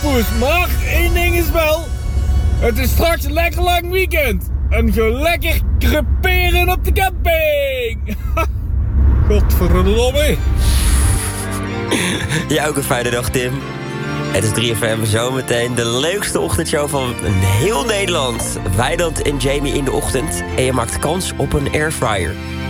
poes. Maar één ding is wel... Het is straks een lekker lang weekend. En ga lekker creperen op de camping. Godverdomme. Ja, ook een fijne dag, Tim. Het is 3FM, zometeen de leukste ochtendshow van heel Nederland. Wijnand en Jamie in de ochtend. En je maakt kans op een airfryer.